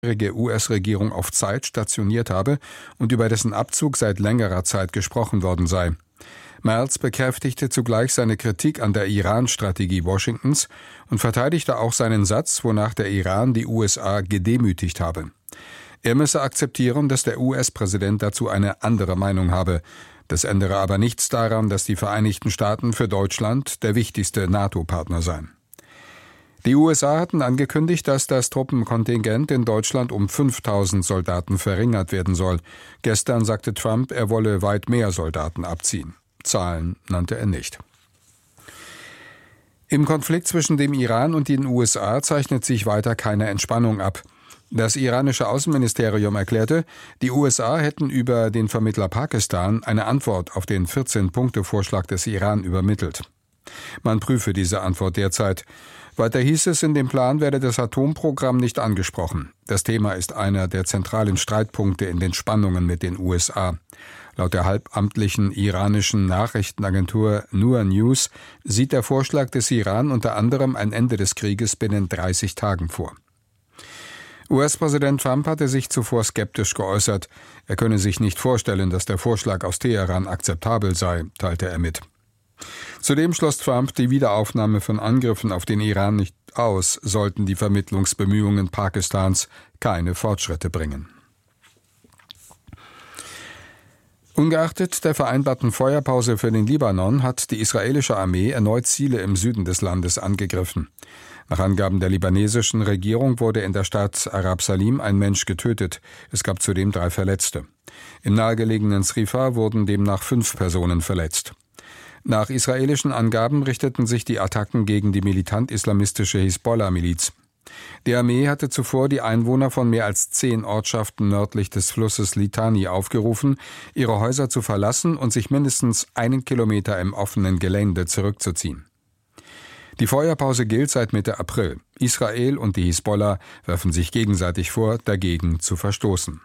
die US-Regierung auf Zeit stationiert habe und über dessen Abzug seit längerer Zeit gesprochen worden sei. Merz bekräftigte zugleich seine Kritik an der Iran-Strategie Washingtons und verteidigte auch seinen Satz, wonach der Iran die USA gedemütigt habe. Er müsse akzeptieren, dass der US-Präsident dazu eine andere Meinung habe. Das ändere aber nichts daran, dass die Vereinigten Staaten für Deutschland der wichtigste NATO-Partner seien. Die USA hatten angekündigt, dass das Truppenkontingent in Deutschland um 5.000 Soldaten verringert werden soll. Gestern sagte Trump, er wolle weit mehr Soldaten abziehen. Zahlen nannte er nicht. Im Konflikt zwischen dem Iran und den USA zeichnet sich weiter keine Entspannung ab. Das iranische Außenministerium erklärte, die USA hätten über den Vermittler Pakistan eine Antwort auf den 14-Punkte-Vorschlag des Iran übermittelt. Man prüfe diese Antwort derzeit. Weiter hieß es, in dem Plan werde das Atomprogramm nicht angesprochen. Das Thema ist einer der zentralen Streitpunkte in den Spannungen mit den USA. Laut der halbamtlichen iranischen Nachrichtenagentur Noor News sieht der Vorschlag des Iran unter anderem ein Ende des Krieges binnen 30 Tagen vor. US-Präsident Trump hatte sich zuvor skeptisch geäußert. Er könne sich nicht vorstellen, dass der Vorschlag aus Teheran akzeptabel sei, teilte er mit. Zudem schloss Trump die Wiederaufnahme von Angriffen auf den Iran nicht aus, sollten die Vermittlungsbemühungen Pakistans keine Fortschritte bringen. Ungeachtet der vereinbarten Feuerpause für den Libanon hat die israelische Armee erneut Ziele im Süden des Landes angegriffen. Nach Angaben der libanesischen Regierung wurde in der Stadt Arab Salim ein Mensch getötet. Es gab zudem 3 Verletzte. Im nahegelegenen Srifa wurden demnach 5 Personen verletzt. Nach israelischen Angaben richteten sich die Attacken gegen die militant-islamistische Hisbollah-Miliz. Die Armee hatte zuvor die Einwohner von mehr als 10 Ortschaften nördlich des Flusses Litani aufgerufen, ihre Häuser zu verlassen und sich mindestens 1 Kilometer im offenen Gelände zurückzuziehen. Die Feuerpause gilt seit Mitte April. Israel und die Hisbollah werfen sich gegenseitig vor, dagegen zu verstoßen.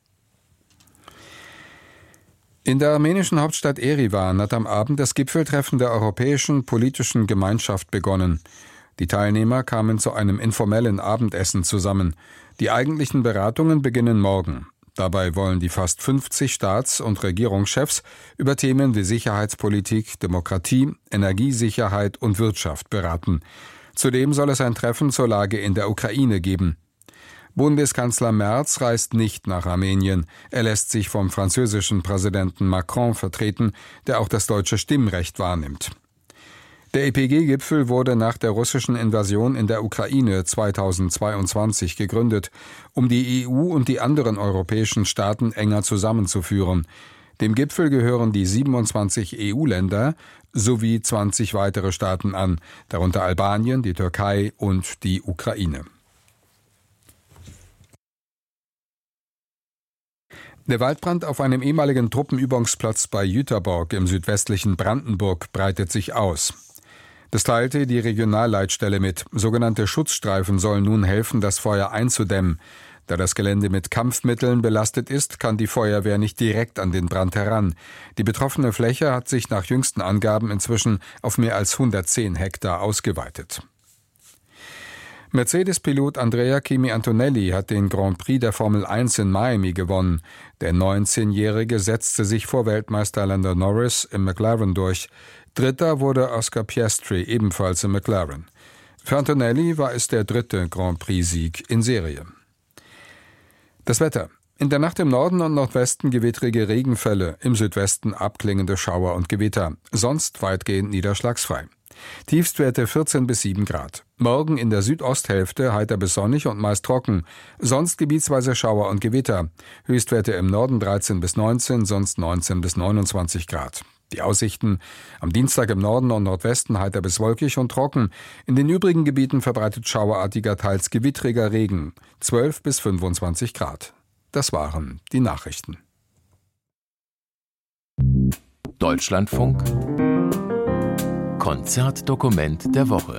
In der armenischen Hauptstadt Erivan hat am Abend das Gipfeltreffen der Europäischen Politischen Gemeinschaft begonnen. Die Teilnehmer kamen zu einem informellen Abendessen zusammen. Die eigentlichen Beratungen beginnen morgen. Dabei wollen die fast 50 Staats- und Regierungschefs über Themen wie Sicherheitspolitik, Demokratie, Energiesicherheit und Wirtschaft beraten. Zudem soll es ein Treffen zur Lage in der Ukraine geben. Bundeskanzler Merz reist nicht nach Armenien. Er lässt sich vom französischen Präsidenten Macron vertreten, der auch das deutsche Stimmrecht wahrnimmt. Der EPG-Gipfel wurde nach der russischen Invasion in der Ukraine 2022 gegründet, um die EU und die anderen europäischen Staaten enger zusammenzuführen. Dem Gipfel gehören die 27 EU-Länder sowie 20 weitere Staaten an, darunter Albanien, die Türkei und die Ukraine. Der Waldbrand auf einem ehemaligen Truppenübungsplatz bei Jüterborg im südwestlichen Brandenburg breitet sich aus. Das teilte die Regionalleitstelle mit. Sogenannte Schutzstreifen sollen nun helfen, das Feuer einzudämmen. Da das Gelände mit Kampfmitteln belastet ist, kann die Feuerwehr nicht direkt an den Brand heran. Die betroffene Fläche hat sich nach jüngsten Angaben inzwischen auf mehr als 110 Hektar ausgeweitet. Mercedes-Pilot Andrea Kimi Antonelli hat den Grand Prix der Formel 1 in Miami gewonnen. Der 19-Jährige setzte sich vor Weltmeister Lando Norris im McLaren durch. Dritter wurde Oscar Piastri, ebenfalls im McLaren. Für Antonelli war es der 3. Grand Prix-Sieg in Serie. Das Wetter. In der Nacht im Norden und Nordwesten gewittrige Regenfälle, im Südwesten abklingende Schauer und Gewitter, sonst weitgehend niederschlagsfrei. Tiefstwerte 14 bis 7 Grad. Morgen in der Südosthälfte heiter bis sonnig und meist trocken, sonst gebietsweise Schauer und Gewitter. Höchstwerte im Norden 13 bis 19, sonst 19 bis 29 Grad. Die Aussichten: am Dienstag im Norden und Nordwesten heiter bis wolkig und trocken. In den übrigen Gebieten verbreitet schauerartiger, teils gewittriger Regen. 12 bis 25 Grad. Das waren die Nachrichten. Deutschlandfunk Konzertdokument der Woche.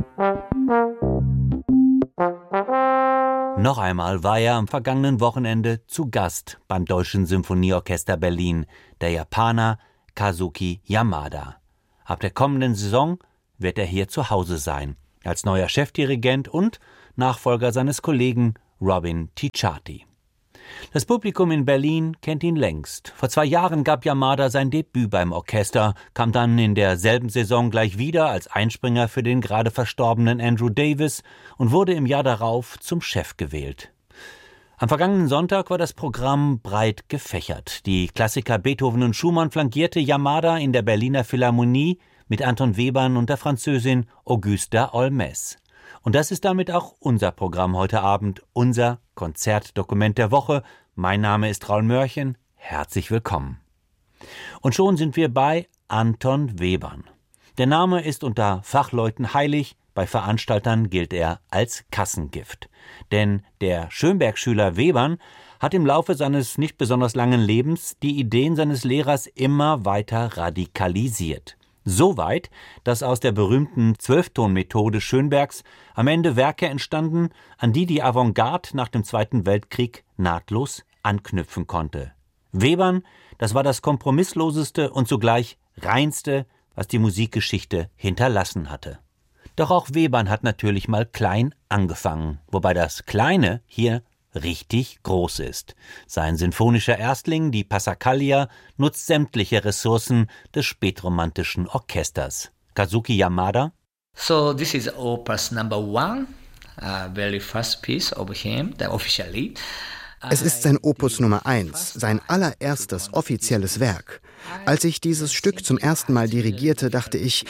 Noch einmal war er am vergangenen Wochenende zu Gast beim Deutschen Symphonieorchester Berlin, der Japaner Kazuki Yamada. Ab der kommenden Saison wird er hier zu Hause sein, als neuer Chefdirigent und Nachfolger seines Kollegen Robin Ticciati. Das Publikum in Berlin kennt ihn längst. Vor 2 Jahren gab Yamada sein Debüt beim Orchester, kam dann in derselben Saison gleich wieder als Einspringer für den gerade verstorbenen Andrew Davis und wurde im Jahr darauf zum Chef gewählt. Am vergangenen Sonntag war das Programm breit gefächert. Die Klassiker Beethoven und Schumann flankierte Yamada in der Berliner Philharmonie mit Anton Webern und der Französin Augusta Olmès. Und das ist damit auch unser Programm heute Abend, unser Konzertdokument der Woche. Mein Name ist Raul Mörchen. Herzlich willkommen. Und schon sind wir bei Anton Webern. Der Name ist unter Fachleuten heilig, bei Veranstaltern gilt er als Kassengift. Denn der Schönberg-Schüler Webern hat im Laufe seines nicht besonders langen Lebens die Ideen seines Lehrers immer weiter radikalisiert. So weit, dass aus der berühmten 12-Ton-Methode Schönbergs am Ende Werke entstanden, an die Avantgarde nach dem Zweiten Weltkrieg nahtlos anknüpfen konnte. Webern, das war das kompromissloseste und zugleich reinste, was die Musikgeschichte hinterlassen hatte. Doch auch Webern hat natürlich mal klein angefangen, wobei das Kleine hier richtig groß ist. Sein sinfonischer Erstling, die Passacaglia, nutzt sämtliche Ressourcen des spätromantischen Orchesters. Kazuki Yamada. So this is Opus number 1, very first piece of him, officially. Es ist sein Opus Nummer 1, sein allererstes offizielles Werk. Als ich dieses Stück zum ersten Mal dirigierte, dachte ich,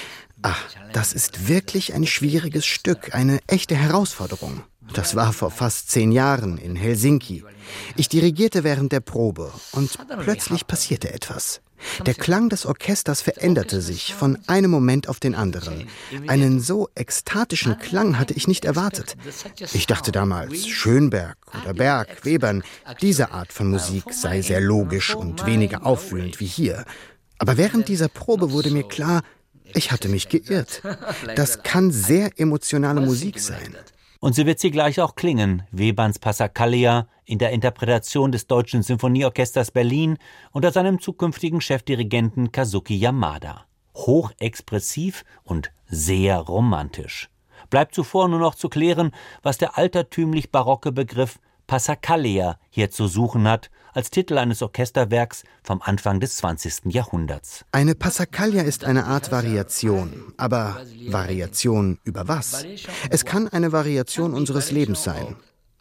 das ist wirklich ein schwieriges Stück, eine echte Herausforderung. Das war vor fast 10 Jahren in Helsinki. Ich dirigierte während der Probe und plötzlich passierte etwas. Der Klang des Orchesters veränderte sich von einem Moment auf den anderen. Einen so ekstatischen Klang hatte ich nicht erwartet. Ich dachte damals, Schönberg oder Berg, Webern, diese Art von Musik sei sehr logisch und weniger aufwühlend wie hier. Aber während dieser Probe wurde mir klar, ich hatte mich geirrt. Das kann sehr emotionale Musik sein. Und so wird sie gleich auch klingen, Weberns Passacaglia in der Interpretation des Deutschen Sinfonieorchesters Berlin unter seinem zukünftigen Chefdirigenten Kazuki Yamada. Hochexpressiv und sehr romantisch. Bleibt zuvor nur noch zu klären, was der altertümlich barocke Begriff Passacaglia hier zu suchen hat, als Titel eines Orchesterwerks vom Anfang des 20. Jahrhunderts. Eine Passacaglia ist eine Art Variation. Aber Variation über was? Es kann eine Variation unseres Lebens sein.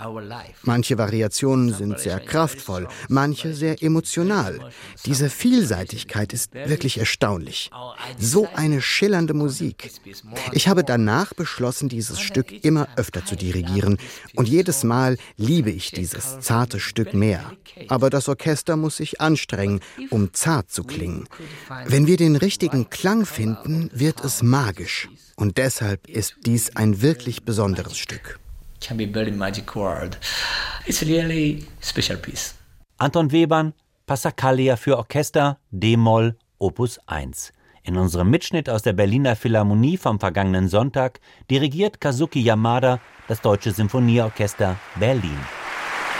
Manche Variationen sind sehr kraftvoll, manche sehr emotional. Diese Vielseitigkeit ist wirklich erstaunlich. So eine schillernde Musik. Ich habe danach beschlossen, dieses Stück immer öfter zu dirigieren. Und jedes Mal liebe ich dieses zarte Stück mehr. Aber das Orchester muss sich anstrengen, um zart zu klingen. Wenn wir den richtigen Klang finden, wird es magisch. Und deshalb ist dies ein wirklich besonderes Stück. Can be very magic word. It's really special piece. Anton Webern, Passacaglia für Orchester, D-Moll, Opus 1. In unserem Mitschnitt aus der Berliner Philharmonie vom vergangenen Sonntag dirigiert Kazuki Yamada das Deutsche Sinfonieorchester Berlin.